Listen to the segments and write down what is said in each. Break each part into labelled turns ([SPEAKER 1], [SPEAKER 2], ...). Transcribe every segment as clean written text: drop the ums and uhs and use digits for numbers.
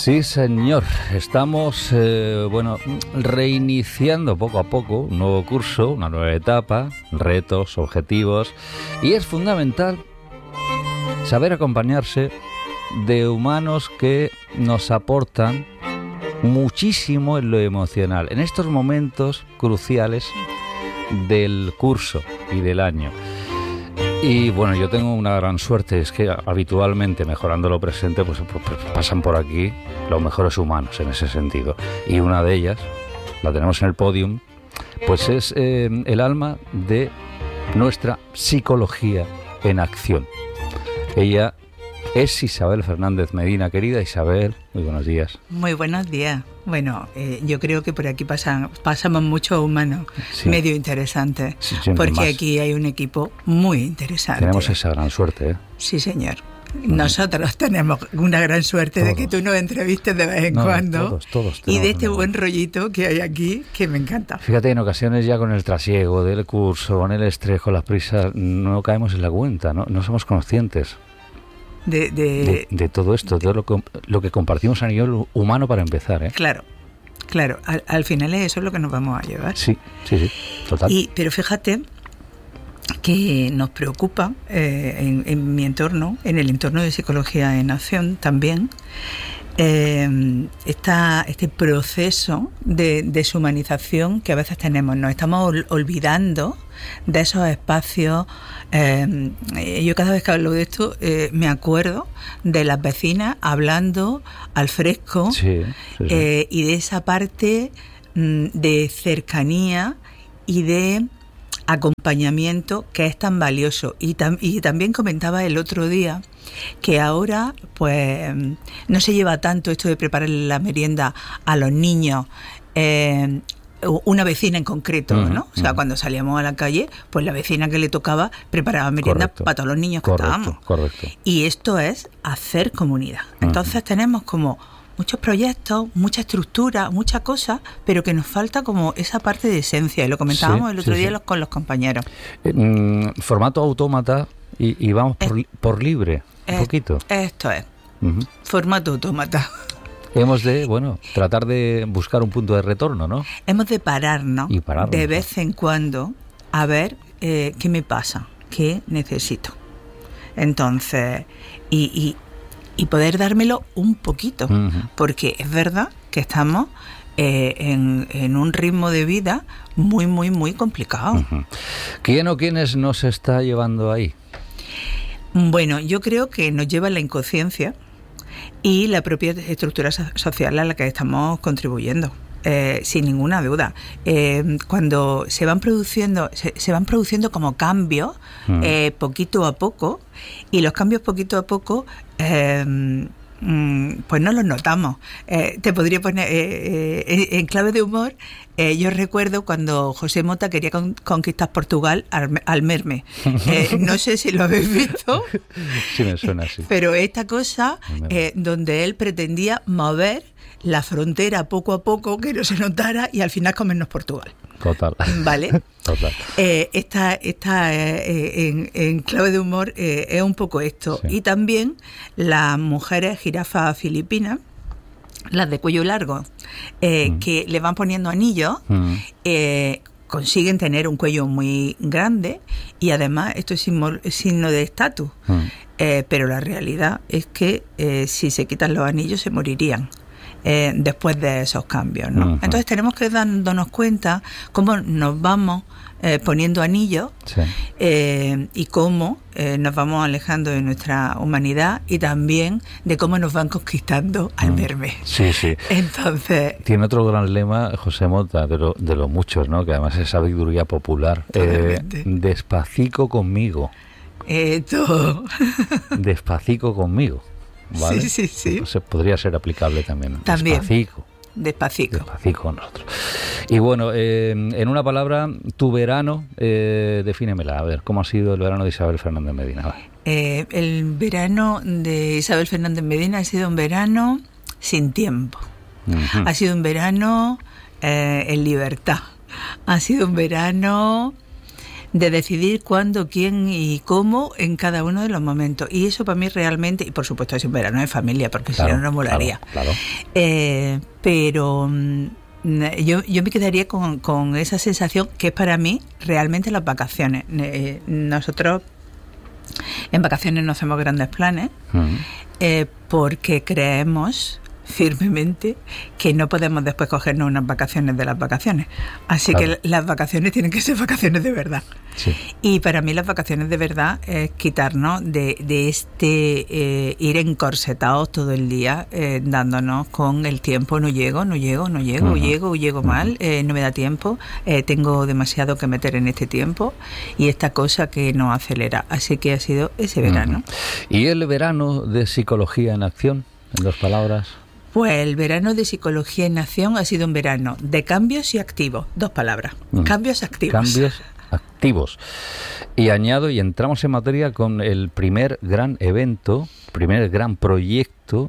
[SPEAKER 1] Sí, señor. Estamos, reiniciando poco a poco un nuevo curso, una nueva etapa, retos, objetivos, y es fundamental saber acompañarse de humanos que nos aportan muchísimo en lo emocional, en estos momentos cruciales del curso y del año. Y bueno, yo tengo una gran suerte, es que habitualmente, mejorando lo presente, pues pasan por aquí los mejores humanos en ese sentido. Y una de ellas, la tenemos en el podium, pues es el alma de nuestra psicología en acción. Ella es Isabel Fernández Medina. Querida Isabel, muy buenos días.
[SPEAKER 2] Muy buenos días. Bueno, yo creo que por aquí pasamos muchos humanos medio interesantes, porque más. Aquí hay un equipo muy interesante.
[SPEAKER 1] Tenemos esa gran suerte, ¿eh?
[SPEAKER 2] Sí, señor. Nosotros tenemos una gran suerte todos. De que tú nos entrevistes de vez en cuando. Todos y de este buen rollito que hay aquí, que me encanta.
[SPEAKER 1] Fíjate, en ocasiones ya con el trasiego del curso, con el estrés, con las prisas, no caemos en la cuenta, no somos conscientes de todo esto, de lo que compartimos a nivel humano para empezar, ¿eh?
[SPEAKER 2] Claro. Al final eso es lo que nos vamos a llevar.
[SPEAKER 1] Sí, total.
[SPEAKER 2] Pero fíjate que nos preocupa en mi entorno, en el entorno de Psicología en Acción también, este proceso de deshumanización que a veces tenemos. Nos estamos olvidando de esos espacios. Yo cada vez que hablo de esto me acuerdo de las vecinas hablando al fresco, y de esa parte de cercanía y de acompañamiento que es tan valioso. Y también comentaba el otro día que ahora pues no se lleva tanto esto de preparar la merienda a los niños, una vecina en concreto, ¿no? O sea, cuando salíamos a la calle, pues la vecina que le tocaba preparaba merienda para todos los niños que estábamos.
[SPEAKER 1] Correcto.
[SPEAKER 2] Y esto es hacer comunidad. Entonces tenemos como muchos proyectos, mucha estructura, muchas cosas, pero que nos falta como esa parte de esencia. Y lo comentábamos el otro día con los compañeros.
[SPEAKER 1] Formato autómata y vamos por libre, un poquito.
[SPEAKER 2] Esto es. Formato autómata.
[SPEAKER 1] Hemos de, tratar de buscar un punto de retorno, ¿no? Hemos de
[SPEAKER 2] pararnos de vez en cuando a ver qué me pasa, qué necesito. Entonces, y poder dármelo un poquito, porque es verdad que estamos en un ritmo de vida muy, muy, muy complicado.
[SPEAKER 1] ¿Quién o quiénes nos está llevando ahí?
[SPEAKER 2] Bueno, yo creo que nos lleva la inconsciencia y la propia estructura social a la que estamos contribuyendo, sin ninguna duda. Cuando se van produciendo como cambios poquito a poco, y los cambios poquito a poco pues no los notamos. Te podría poner en clave de humor. Yo recuerdo cuando José Mota quería conquistar Portugal al merme. No sé si lo habéis visto.
[SPEAKER 1] Sí, me suena así.
[SPEAKER 2] Pero esta cosa donde él pretendía mover la frontera poco a poco, que no se notara, y al final comernos Portugal.
[SPEAKER 1] Total.
[SPEAKER 2] ¿Vale?
[SPEAKER 1] Total.
[SPEAKER 2] Esta en clave de humor es un poco esto. Sí. Y también las mujeres jirafas filipinas, las de cuello largo, que le van poniendo anillos, consiguen tener un cuello muy grande, y además esto es signo de estatus. Pero la realidad es que si se quitan los anillos se morirían después de esos cambios, ¿no? Entonces tenemos que dándonos cuenta cómo nos vamos poniendo anillos, y cómo nos vamos alejando de nuestra humanidad, y también de cómo nos van conquistando al verme.
[SPEAKER 1] Sí.
[SPEAKER 2] Entonces
[SPEAKER 1] tiene otro gran lema José Mota, de los muchos, ¿no? Que además es sabiduría popular. Despacito conmigo. Despacito conmigo. ¿Vale?
[SPEAKER 2] Sí.
[SPEAKER 1] Entonces podría ser aplicable también. Despacito con nosotros. Y bueno, en una palabra, tu verano, defínemela. A ver, ¿cómo ha sido el verano de Isabel Fernández Medina?
[SPEAKER 2] El verano de Isabel Fernández Medina ha sido un verano sin tiempo. Ha sido un verano en libertad. Ha sido un verano de decidir cuándo, quién y cómo en cada uno de los momentos. Y eso para mí realmente, y por supuesto es un verano en familia, porque
[SPEAKER 1] Claro,
[SPEAKER 2] si no, no molaría.
[SPEAKER 1] claro.
[SPEAKER 2] Pero yo me quedaría con esa sensación que es para mí realmente las vacaciones. Nosotros en vacaciones no hacemos grandes planes porque creemos firmemente que no podemos después cogernos unas vacaciones de las vacaciones. Así
[SPEAKER 1] Claro.
[SPEAKER 2] que las vacaciones tienen que ser vacaciones de verdad.
[SPEAKER 1] Sí.
[SPEAKER 2] Y para mí las vacaciones de verdad es quitarnos de ir encorsetados todo el día, dándonos con el tiempo. No llego, llego mal, no me da tiempo, tengo demasiado que meter en este tiempo y esta cosa que nos acelera. Así que ha sido ese verano.
[SPEAKER 1] ¿Y el verano de Psicología en Acción, en 2 palabras?
[SPEAKER 2] Pues el verano de Psicología en Acción ha sido un verano de cambios y activos. 2 palabras. Cambios activos.
[SPEAKER 1] Cambios activos. Y añado, y entramos en materia con el primer gran evento, primer gran proyecto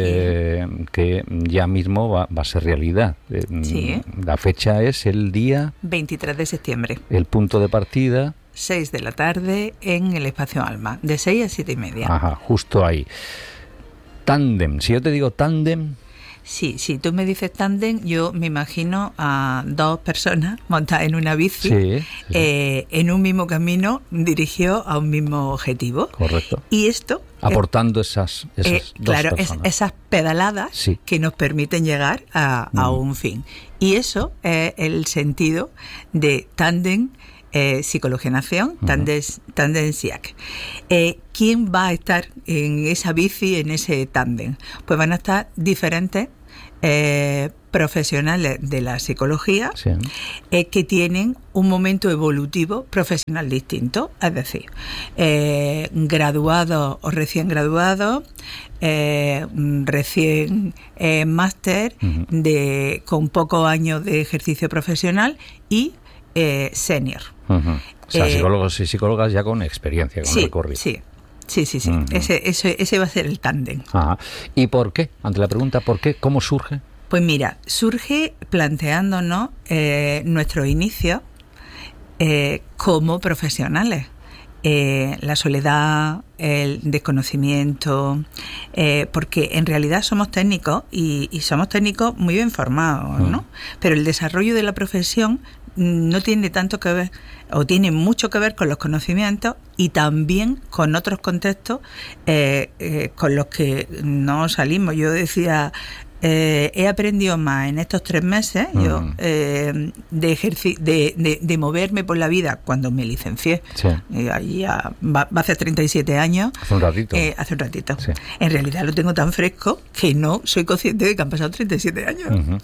[SPEAKER 1] que ya mismo va a ser realidad.
[SPEAKER 2] Sí.
[SPEAKER 1] La fecha es el día
[SPEAKER 2] 23 de septiembre.
[SPEAKER 1] El punto de partida.
[SPEAKER 2] 6 de la tarde en el Espacio Alma, de 6 a 7:30.
[SPEAKER 1] Ajá, justo ahí. Tándem. Si yo te digo tándem...
[SPEAKER 2] Sí, si tú me dices tándem, yo me imagino a 2 personas montadas en una bici, en un mismo camino, dirigido a un mismo objetivo.
[SPEAKER 1] Correcto.
[SPEAKER 2] Y esto...
[SPEAKER 1] aportando esas dos
[SPEAKER 2] claro,
[SPEAKER 1] personas.
[SPEAKER 2] esas pedaladas que nos permiten llegar a un fin. Y eso es el sentido de tándem, Psicología en Acción, tándem SIAC. ¿Quién va a estar en esa bici, en ese tándem? Pues van a estar diferentes profesionales de la psicología que tienen un momento evolutivo profesional distinto, es decir, graduados o recién graduados, recién máster con pocos años de ejercicio profesional y senior.
[SPEAKER 1] O sea, psicólogos y psicólogas ya con experiencia, con recorrido.
[SPEAKER 2] Sí. Ese va a ser el tándem.
[SPEAKER 1] Ajá. ¿Y por qué? Ante la pregunta ¿por qué? ¿Cómo surge?
[SPEAKER 2] Pues mira, surge planteándonos nuestros inicios como profesionales. La soledad, el desconocimiento, porque en realidad somos técnicos y somos técnicos muy bien formados, ¿no? Pero el desarrollo de la profesión no tiene tanto que ver, o tiene mucho que ver con los conocimientos y también con otros contextos con los que no salimos. Yo decía, he aprendido más en estos 3 meses de moverme por la vida cuando me licencié. Ahí va a hacer 37 años.
[SPEAKER 1] Hace un ratito.
[SPEAKER 2] Hace un ratito. Sí. En realidad lo tengo tan fresco que no soy consciente de que han pasado 37 años.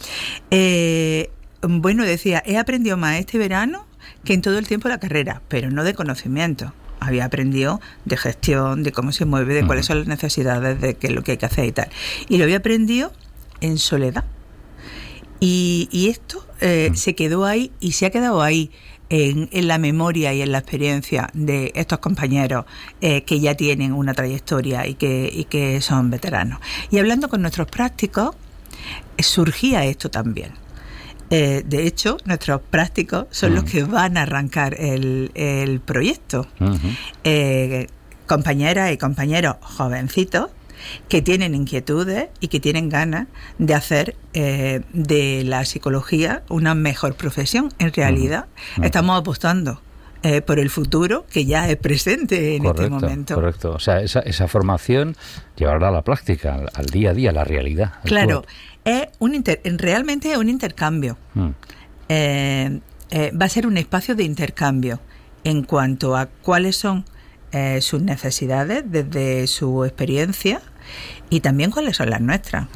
[SPEAKER 2] Bueno, decía, he aprendido más este verano que en todo el tiempo de la carrera, pero no de conocimiento. Había aprendido de gestión, de cómo se mueve, de cuáles son las necesidades, de qué es lo que hay que hacer y tal. Y lo había aprendido en soledad. Y esto se quedó ahí y se ha quedado ahí en la memoria y en la experiencia de estos compañeros que ya tienen una trayectoria y que son veteranos. Y hablando con nuestros prácticos, surgía esto también. De hecho, nuestros prácticos son los que van a arrancar el proyecto. Compañeras y compañeros jovencitos que tienen inquietudes y que tienen ganas de hacer de la psicología una mejor profesión. En realidad, estamos apostando por el futuro que ya es presente en este momento.
[SPEAKER 1] Correcto. O sea, esa formación llevará a la práctica, al día a día, a la realidad.
[SPEAKER 2] Claro. Realmente es un intercambio. Va a ser un espacio de intercambio en cuanto a cuáles son sus necesidades desde su experiencia y también cuáles son las nuestras.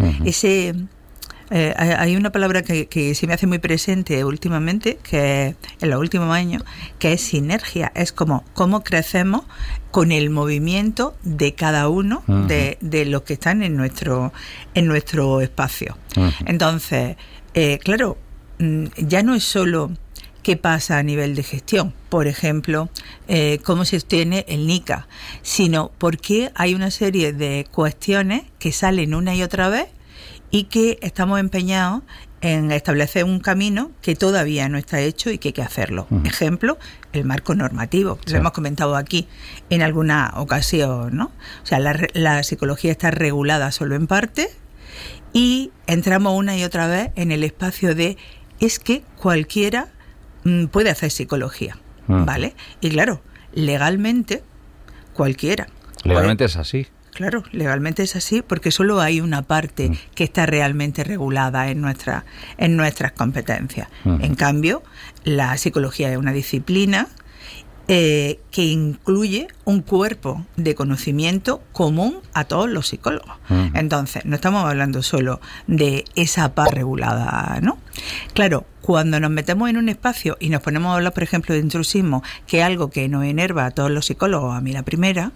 [SPEAKER 2] Hay una palabra que se me hace muy presente últimamente, que en los últimos años, que es sinergia. Es como cómo crecemos con el movimiento de cada uno de los que están en nuestro espacio. Entonces, claro, ya no es solo qué pasa a nivel de gestión, por ejemplo, cómo se obtiene el NICA, sino por qué hay una serie de cuestiones que salen una y otra vez y que estamos empeñados en establecer un camino que todavía no está hecho y que hay que hacerlo. Ejemplo, el marco normativo. Lo hemos comentado aquí en alguna ocasión, ¿no? O sea, la psicología está regulada solo en parte y entramos una y otra vez en el espacio de es que cualquiera puede hacer psicología, ¿vale? Y claro, legalmente cualquiera.
[SPEAKER 1] Legalmente es así.
[SPEAKER 2] Claro, legalmente es así porque solo hay una parte que está realmente regulada en nuestras competencias. En cambio, la psicología es una disciplina que incluye un cuerpo de conocimiento común a todos los psicólogos. Entonces, no estamos hablando solo de esa parte regulada, ¿no? Claro, cuando nos metemos en un espacio y nos ponemos a hablar, por ejemplo, de intrusismo, que es algo que nos enerva a todos los psicólogos, a mí la primera,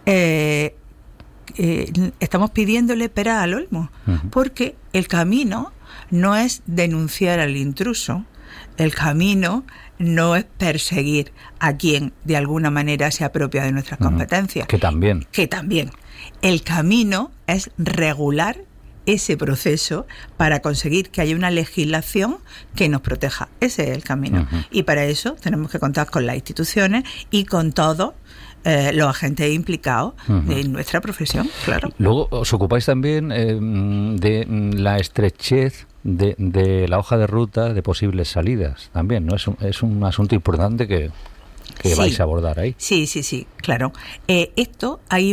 [SPEAKER 2] estamos pidiéndole pera al olmo, porque el camino no es denunciar al intruso, el camino no es perseguir a quien de alguna manera se apropia de nuestras competencias.
[SPEAKER 1] Que también.
[SPEAKER 2] El camino es regular ese proceso para conseguir que haya una legislación que nos proteja. Ese es el camino. Y para eso tenemos que contar con las instituciones y con todos los agentes implicados en nuestra profesión, claro.
[SPEAKER 1] Luego os ocupáis también de la estrechez de la hoja de ruta de posibles salidas también, ¿no? Es un asunto importante que vais a abordar ahí. Sí,
[SPEAKER 2] claro. Esto hay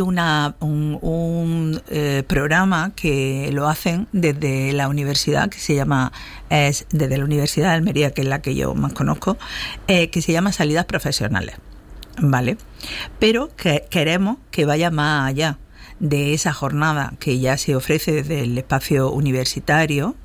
[SPEAKER 2] un programa que lo hacen desde la universidad, que se llama, desde la Universidad de Almería, que es la que yo más conozco, que se llama Salidas Profesionales, ¿vale? Pero que queremos que vaya más allá de esa jornada que ya se ofrece desde el espacio universitario,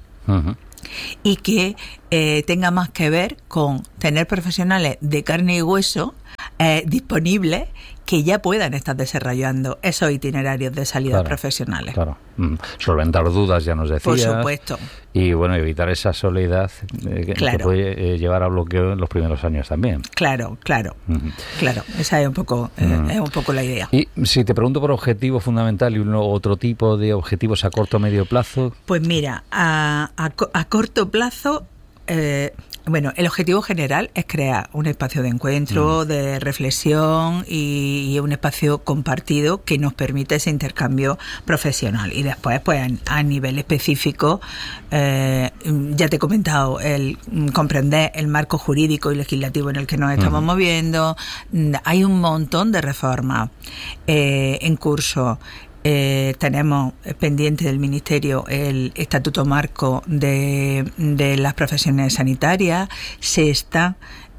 [SPEAKER 2] y que tenga más que ver con tener profesionales de carne y hueso disponibles que ya puedan estar desarrollando esos itinerarios de salidas profesionales.
[SPEAKER 1] Claro. Solventar dudas, ya nos decías.
[SPEAKER 2] Por supuesto.
[SPEAKER 1] Y bueno, evitar esa soledad que puede llevar a bloqueo en los primeros años también.
[SPEAKER 2] Claro. Esa es un poco la idea.
[SPEAKER 1] Y si te pregunto por objetivo fundamental y otro tipo de objetivos a corto o medio plazo.
[SPEAKER 2] Pues mira, a corto plazo, bueno, el objetivo general es crear un espacio de encuentro, de reflexión y un espacio compartido que nos permita ese intercambio profesional. Y después, pues a nivel específico, ya te he comentado, el comprender el marco jurídico y legislativo en el que nos estamos moviendo. Hay un montón de reformas en curso. Tenemos pendiente del Ministerio el Estatuto Marco de las profesiones sanitarias. Se está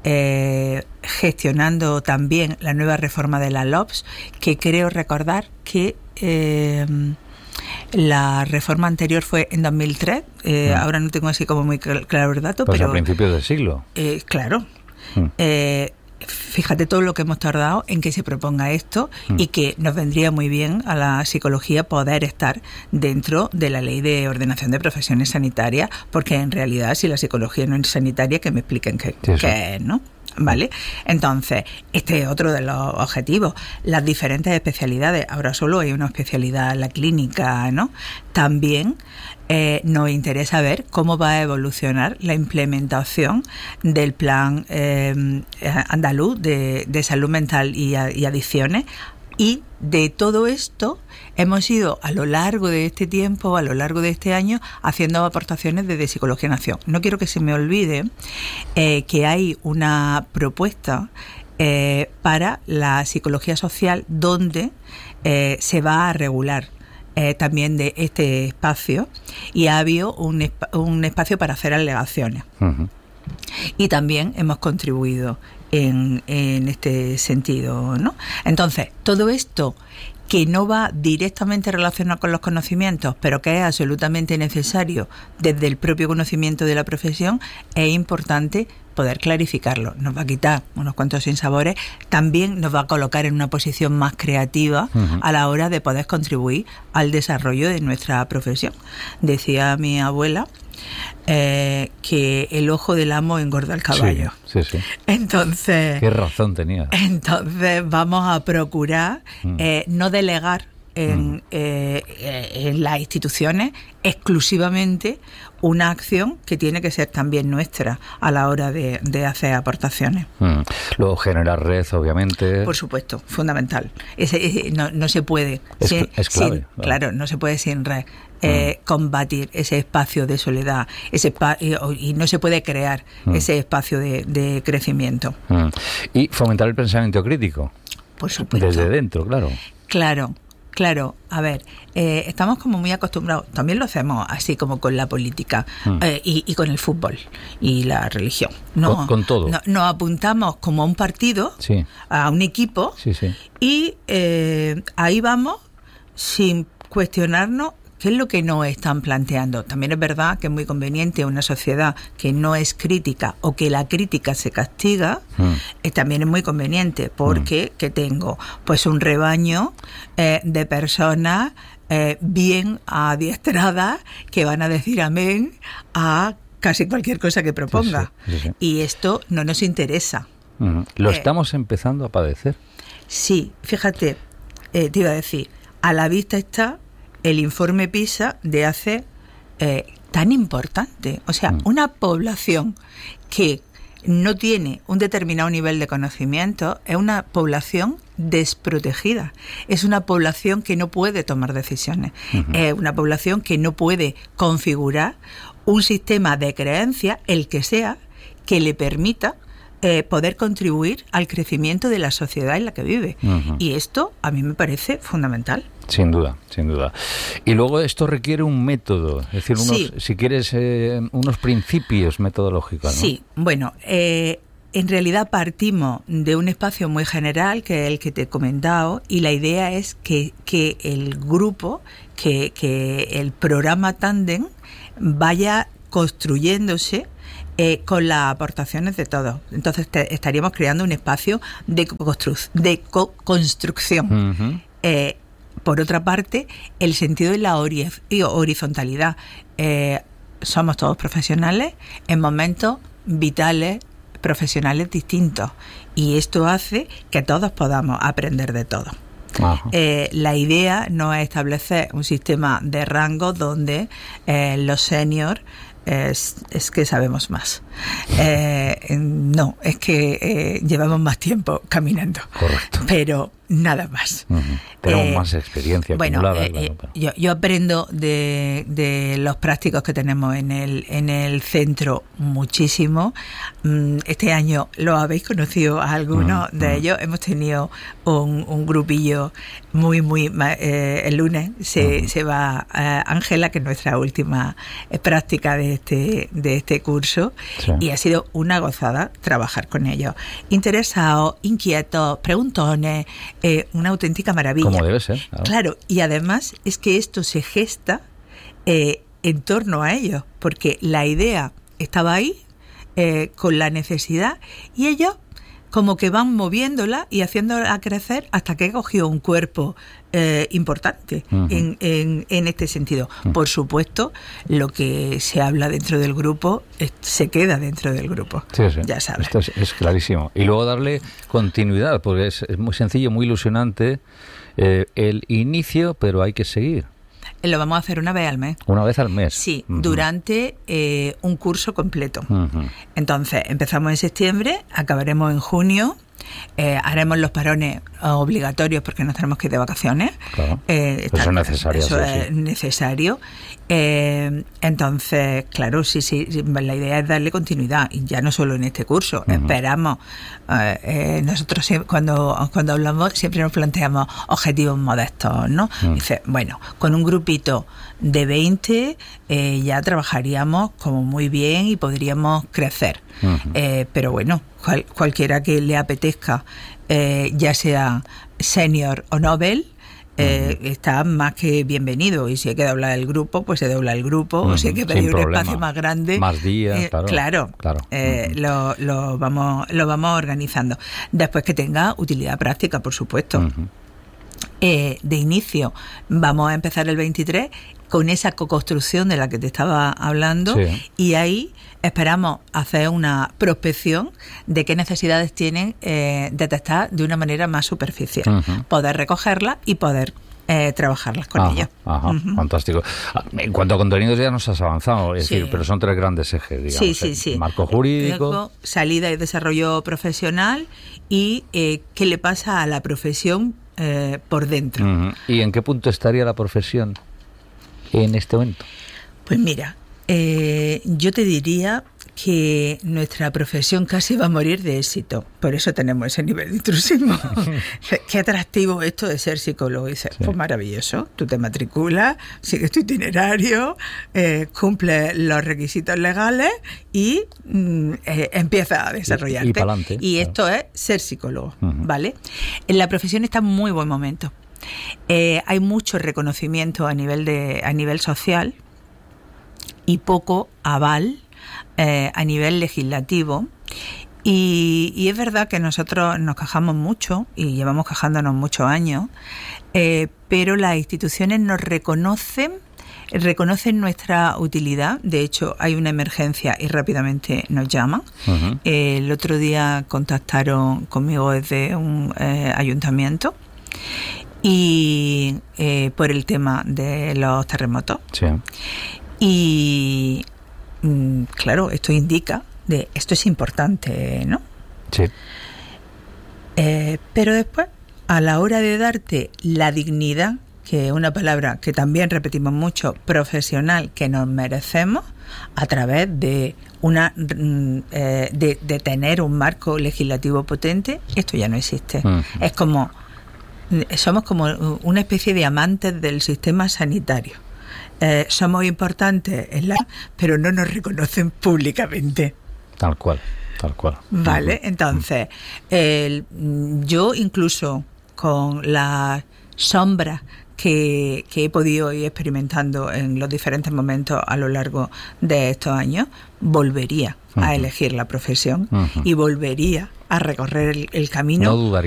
[SPEAKER 2] gestionando también la nueva reforma de la LOPS, que creo recordar que la reforma anterior fue en 2003. Ahora no tengo así como muy claro el dato,
[SPEAKER 1] pues
[SPEAKER 2] pero
[SPEAKER 1] a principios del siglo.
[SPEAKER 2] Claro. Fíjate todo lo que hemos tardado en que se proponga esto y que nos vendría muy bien a la psicología poder estar dentro de la Ley de Ordenación de Profesiones Sanitarias, porque en realidad si la psicología no es sanitaria, que me expliquen qué es, ¿no? ¿Vale? Entonces, este es otro de los objetivos. Las diferentes especialidades. Ahora solo hay una especialidad en la clínica, ¿no? También nos interesa ver cómo va a evolucionar la implementación del plan andaluz de salud mental y adicciones. Y de todo esto hemos ido a lo largo de este tiempo, a lo largo de este año, haciendo aportaciones desde Psicología en Acción. No quiero que se me olvide que hay una propuesta para la psicología social donde se va a regular también de este espacio, y ha habido un espacio para hacer alegaciones. Y también hemos contribuido en este sentido, ¿no? Entonces, todo esto que no va directamente relacionado con los conocimientos, pero que es absolutamente necesario desde el propio conocimiento de la profesión, es importante poder clarificarlo. Nos va a quitar unos cuantos sinsabores, también nos va a colocar en una posición más creativa a la hora de poder contribuir al desarrollo de nuestra profesión. Decía mi abuela que el ojo del amo engorda el caballo.
[SPEAKER 1] Sí.
[SPEAKER 2] Entonces,
[SPEAKER 1] qué razón tenía.
[SPEAKER 2] Entonces vamos a procurar no delegar en las instituciones exclusivamente una acción que tiene que ser también nuestra a la hora de hacer aportaciones.
[SPEAKER 1] Luego generar red, obviamente.
[SPEAKER 2] Por supuesto, fundamental. No se puede.
[SPEAKER 1] Es clave.
[SPEAKER 2] Claro, no se puede sin red combatir ese espacio de soledad, y no se puede crear ese espacio de crecimiento.
[SPEAKER 1] Y fomentar el pensamiento crítico.
[SPEAKER 2] Por supuesto.
[SPEAKER 1] Desde dentro, claro.
[SPEAKER 2] Claro, a ver, estamos como muy acostumbrados, también lo hacemos así como con la política y con el fútbol y la religión.
[SPEAKER 1] Con todo.
[SPEAKER 2] Nos apuntamos como a un partido,
[SPEAKER 1] sí,
[SPEAKER 2] a un equipo,
[SPEAKER 1] sí.
[SPEAKER 2] Y ahí vamos sin cuestionarnos qué es lo que nos están planteando. También es verdad que es muy conveniente una sociedad que no es crítica o que la crítica se castiga, también es muy conveniente porque que tengo pues un rebaño de personas bien adiestradas que van a decir amén a casi cualquier cosa que proponga.
[SPEAKER 1] Sí.
[SPEAKER 2] Y esto no nos interesa.
[SPEAKER 1] Lo estamos empezando a padecer.
[SPEAKER 2] Sí, fíjate, te iba a decir, a la vista está el informe PISA de hace tan importante. O sea, una población que no tiene un determinado nivel de conocimiento es una población desprotegida. Es una población que no puede tomar decisiones. Es una población que no puede configurar un sistema de creencias, el que sea, que le permita poder contribuir al crecimiento de la sociedad en la que vive. Y esto a mí me parece fundamental.
[SPEAKER 1] Sin duda. Y luego esto requiere un método, es decir, si quieres, unos principios metodológicos, ¿no? Sí,
[SPEAKER 2] bueno, en realidad partimos de un espacio muy general, que es el que te he comentado, y la idea es que el grupo, que el programa Tándem vaya construyéndose con las aportaciones de todos. Entonces estaríamos creando un espacio de construcción. Por otra parte, el sentido de la horizontalidad. Somos todos profesionales en momentos vitales, profesionales distintos, y esto hace que todos podamos aprender de todo. La idea no es establecer un sistema de rangos donde los seniors es que sabemos más. No, es que llevamos más tiempo caminando.
[SPEAKER 1] Correcto.
[SPEAKER 2] Pero nada más.
[SPEAKER 1] Tenemos más experiencia acumulada.
[SPEAKER 2] Yo aprendo de los prácticos que tenemos en el centro muchísimo. Este año lo habéis conocido a algunos de ellos. Hemos tenido un grupillo muy el lunes se va Ángela, que es nuestra última práctica de este curso, y ha sido una gozada trabajar con ellos. Interesados, inquietos, preguntones, una auténtica maravilla.
[SPEAKER 1] Como debe ser.
[SPEAKER 2] Claro, y además es que esto se gesta en torno a ellos, porque la idea estaba ahí, con la necesidad, y ellos como que van moviéndola y haciéndola crecer hasta que cogió un cuerpo importante en este sentido. Por supuesto, lo que se habla dentro del grupo se queda dentro del grupo.
[SPEAKER 1] Sí.
[SPEAKER 2] Ya sabes.
[SPEAKER 1] Esto es clarísimo. Y luego darle continuidad, porque es muy sencillo, muy ilusionante el inicio, pero hay que seguir.
[SPEAKER 2] Lo vamos a hacer una vez al mes.
[SPEAKER 1] ¿Una vez al mes?
[SPEAKER 2] Sí, durante un curso completo. Entonces, empezamos en septiembre, acabaremos en junio, haremos los parones obligatorios porque nos tenemos que ir de vacaciones.
[SPEAKER 1] Claro. Eso es necesario.
[SPEAKER 2] Eso es necesario. Entonces, claro, sí, la idea es darle continuidad, y ya no solo en este curso. Esperamos, nosotros cuando hablamos siempre nos planteamos objetivos modestos, ¿no? Dice, bueno, con un grupito de 20 ya trabajaríamos como muy bien y podríamos crecer. Pero bueno, cualquiera que le apetezca, ya sea senior o Nobel, está más que bienvenido, y si hay que doblar el grupo, pues se dobla el grupo, o si hay que pedir un espacio más grande,
[SPEAKER 1] más días, claro.
[SPEAKER 2] Lo vamos organizando, después que tenga utilidad práctica, por supuesto. De inicio vamos a empezar el 23 con esa co-construcción de la que te estaba hablando, y ahí esperamos hacer una prospección de qué necesidades tienen, detectar de una manera más superficial, poder recogerla y poder trabajarlas con ellos.
[SPEAKER 1] Fantástico. En cuanto a contenidos ya nos has avanzado, es decir, pero son 3 grandes ejes, digamos.
[SPEAKER 2] Sí.
[SPEAKER 1] Marco jurídico,
[SPEAKER 2] salida y desarrollo profesional y qué le pasa a la profesión por dentro.
[SPEAKER 1] ¿Y en qué punto estaría la profesión en este momento?
[SPEAKER 2] Pues mira, yo te diría que nuestra profesión casi va a morir de éxito. Por eso tenemos ese nivel de intrusismo. Qué atractivo esto de ser psicólogo. Y dices, pues maravilloso, tú te matriculas, sigues tu itinerario, cumples los requisitos legales y empiezas a desarrollarte.
[SPEAKER 1] Y pa'lante,
[SPEAKER 2] y esto es ser psicólogo, ¿vale? En la profesión está en muy buen momento. Hay mucho reconocimiento a nivel social y poco aval a nivel legislativo, y es verdad que nosotros nos quejamos mucho y llevamos quejándonos muchos años, pero las instituciones nos reconocen nuestra utilidad. De hecho, hay una emergencia y rápidamente nos llaman. El otro día contactaron conmigo desde un ayuntamiento y por el tema de los terremotos.
[SPEAKER 1] Sí.
[SPEAKER 2] Y claro, esto indica de esto es importante, ¿no?
[SPEAKER 1] Sí.
[SPEAKER 2] Pero después, a la hora de darte la dignidad, que es una palabra que también repetimos mucho, profesional, que nos merecemos, a través de de tener un marco legislativo potente, esto ya no existe. Es como somos como una especie de amantes del sistema sanitario. Somos importantes pero no nos reconocen públicamente.
[SPEAKER 1] Tal cual.
[SPEAKER 2] Vale, entonces yo incluso con las sombras que he podido ir experimentando en los diferentes momentos a lo largo de estos años, volvería a elegir la profesión y volvería a recorrer el camino.
[SPEAKER 1] No dudaría.